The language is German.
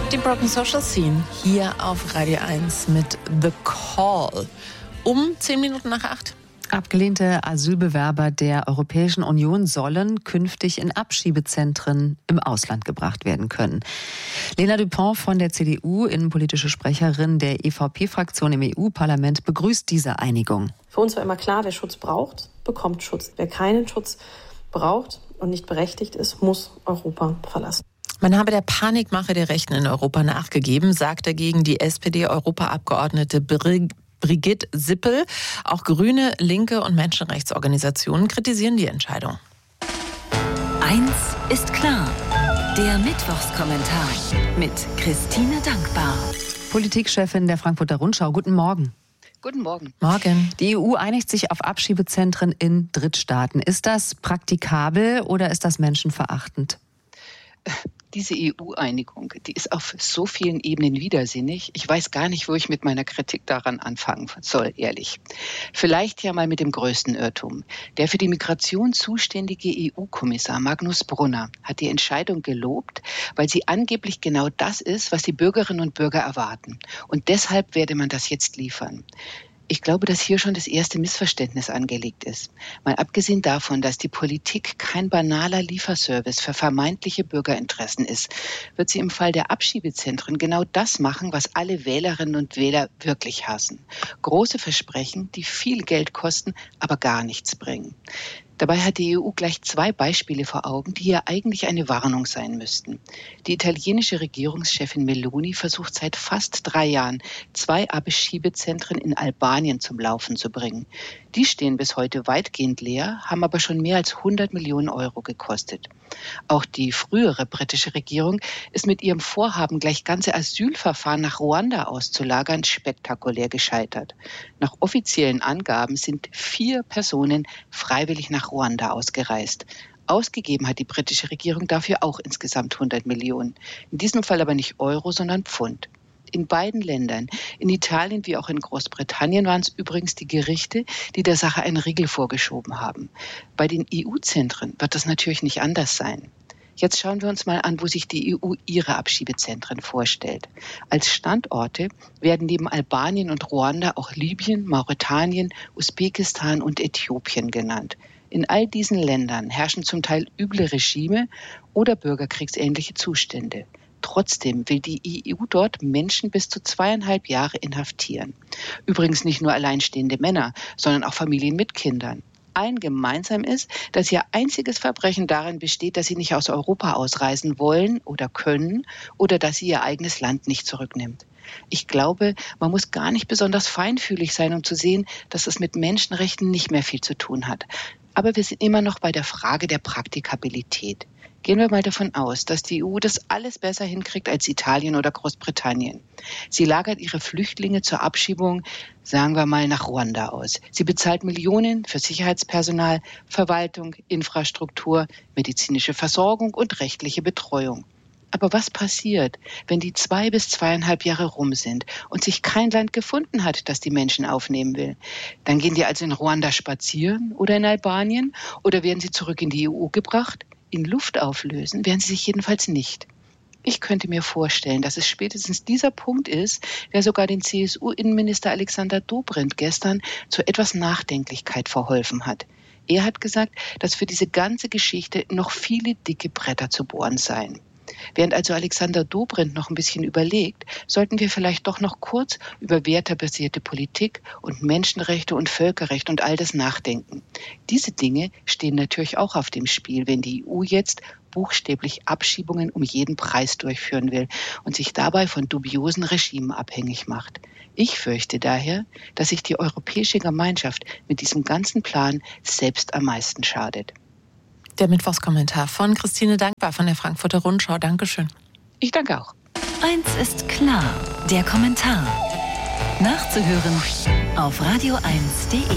Die Broken Social Scene hier auf Radio 1 mit The Call. Um 10 Minuten nach 8. Abgelehnte Asylbewerber der Europäischen Union sollen künftig in Abschiebezentren im Ausland gebracht werden können. Lena Dupont von der CDU, innenpolitische Sprecherin der EVP-Fraktion im EU-Parlament, begrüßt diese Einigung. Für uns war immer klar, wer Schutz braucht, bekommt Schutz. Wer keinen Schutz braucht und nicht berechtigt ist, muss Europa verlassen. Man habe der Panikmache der Rechten in Europa nachgegeben, sagt dagegen die SPD-Europaabgeordnete Brigitte Sippel. Auch Grüne, Linke und Menschenrechtsorganisationen kritisieren die Entscheidung. Eins ist klar, der Mittwochskommentar mit Christine Dankbar. Politikchefin der Frankfurter Rundschau, guten Morgen. Guten Morgen. Morgen. Die EU einigt sich auf Abschiebezentren in Drittstaaten. Ist das praktikabel oder ist das menschenverachtend? Diese EU-Einigung, die ist auf so vielen Ebenen widersinnig. Ich weiß gar nicht, wo ich mit meiner Kritik daran anfangen soll, ehrlich. Vielleicht ja mal mit dem größten Irrtum. Der für die Migration zuständige EU-Kommissar Magnus Brunner hat die Entscheidung gelobt, weil sie angeblich genau das ist, was die Bürgerinnen und Bürger erwarten. Und deshalb werde man das jetzt liefern. Ich glaube, dass hier schon das erste Missverständnis angelegt ist. Mal abgesehen davon, dass die Politik kein banaler Lieferservice für vermeintliche Bürgerinteressen ist, wird sie im Fall der Abschiebezentren genau das machen, was alle Wählerinnen und Wähler wirklich hassen. Große Versprechen, die viel Geld kosten, aber gar nichts bringen. Dabei hat die EU gleich 2 Beispiele vor Augen, die hier eigentlich eine Warnung sein müssten. Die italienische Regierungschefin Meloni versucht seit fast 3 Jahren, 2 Abschiebezentren in Albanien zum Laufen zu bringen. Die stehen bis heute weitgehend leer, haben aber schon mehr als 100 Millionen Euro gekostet. Auch die frühere britische Regierung ist mit ihrem Vorhaben, gleich ganze Asylverfahren nach Ruanda auszulagern, spektakulär gescheitert. Nach offiziellen Angaben sind 4 Personen freiwillig nach Ruanda ausgereist. Ausgegeben hat die britische Regierung dafür auch insgesamt 100 Millionen. In diesem Fall aber nicht Euro, sondern Pfund. In beiden Ländern, in Italien wie auch in Großbritannien, waren es übrigens die Gerichte, die der Sache einen Riegel vorgeschoben haben. Bei den EU-Zentren wird das natürlich nicht anders sein. Jetzt schauen wir uns mal an, wo sich die EU ihre Abschiebezentren vorstellt. Als Standorte werden neben Albanien und Ruanda auch Libyen, Mauretanien, Usbekistan und Äthiopien genannt. In all diesen Ländern herrschen zum Teil üble Regime oder bürgerkriegsähnliche Zustände. Trotzdem will die EU dort Menschen bis zu 2,5 Jahre inhaftieren. Übrigens nicht nur alleinstehende Männer, sondern auch Familien mit Kindern. Allen gemeinsam ist, dass ihr einziges Verbrechen darin besteht, dass sie nicht aus Europa ausreisen wollen oder können oder dass sie ihr eigenes Land nicht zurücknimmt. Ich glaube, man muss gar nicht besonders feinfühlig sein, um zu sehen, dass es mit Menschenrechten nicht mehr viel zu tun hat. Aber wir sind immer noch bei der Frage der Praktikabilität. Gehen wir mal davon aus, dass die EU das alles besser hinkriegt als Italien oder Großbritannien. Sie lagert ihre Flüchtlinge zur Abschiebung, sagen wir mal, nach Ruanda aus. Sie bezahlt Millionen für Sicherheitspersonal, Verwaltung, Infrastruktur, medizinische Versorgung und rechtliche Betreuung. Aber was passiert, wenn die 2 bis 2,5 Jahre rum sind und sich kein Land gefunden hat, das die Menschen aufnehmen will? Dann gehen die also in Ruanda spazieren oder in Albanien oder werden sie zurück in die EU gebracht? In Luft auflösen werden sie sich jedenfalls nicht. Ich könnte mir vorstellen, dass es spätestens dieser Punkt ist, der sogar den CSU-Innenminister Alexander Dobrindt gestern zu etwas Nachdenklichkeit verholfen hat. Er hat gesagt, dass für diese ganze Geschichte noch viele dicke Bretter zu bohren seien. Während also Alexander Dobrindt noch ein bisschen überlegt, sollten wir vielleicht doch noch kurz über wertebasierte Politik und Menschenrechte und Völkerrecht und all das nachdenken. Diese Dinge stehen natürlich auch auf dem Spiel, wenn die EU jetzt buchstäblich Abschiebungen um jeden Preis durchführen will und sich dabei von dubiosen Regimen abhängig macht. Ich fürchte daher, dass sich die europäische Gemeinschaft mit diesem ganzen Plan selbst am meisten schadet. Der Mittwochskommentar von Christine Dankbar von der Frankfurter Rundschau. Dankeschön. Ich danke auch. Eins ist klar, der Kommentar. Nachzuhören auf radio1.de.